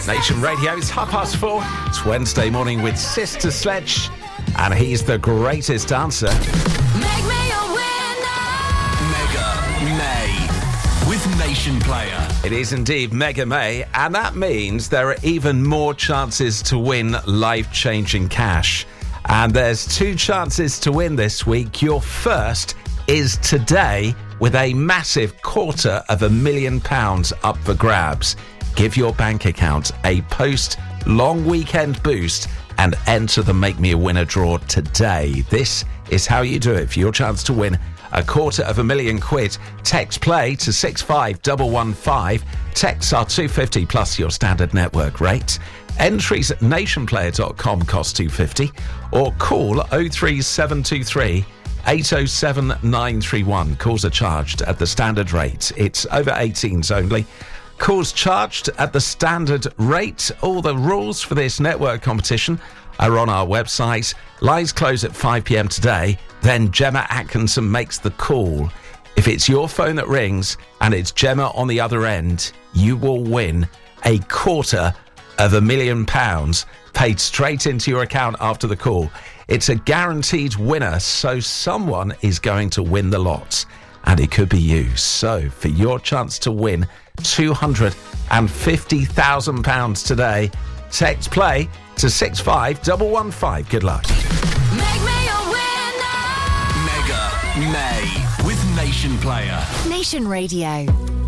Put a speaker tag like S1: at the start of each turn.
S1: Nation Radio, it's 4:30. It's Wednesday morning with Sister Sledge, and he's the greatest dancer.
S2: Make me a winner.
S3: Mega May with Nation Player.
S1: It is indeed Mega May, and that means there are even more chances to win life-changing cash. And there's 2 chances to win this week. Your first is today with a massive £250,000 up for grabs. Give your bank account a post-long weekend boost and enter the Make Me a Winner draw today. This is how you do it. For your chance to win a £250,000, text play to 65115. Texts are $2.50 plus your standard network rate. Entries at nationplayer.com cost $2.50 or call 03723 807 931. Calls are charged at the standard rate. It's over 18s only. Calls charged at the standard rate. All the rules for this network competition are on our website. Lines close at 5 p.m. today. Then Gemma Atkinson makes the call. If it's your phone that rings and it's Gemma on the other end, you will win a £250,000 paid straight into your account after the call. It's a guaranteed winner, so someone is going to win the lot, and it could be you. So for your chance to win £250,000 today, text play to 65115. Good luck.
S2: Make me a winner.
S3: Mega May with Nation Player.
S4: Nation Radio.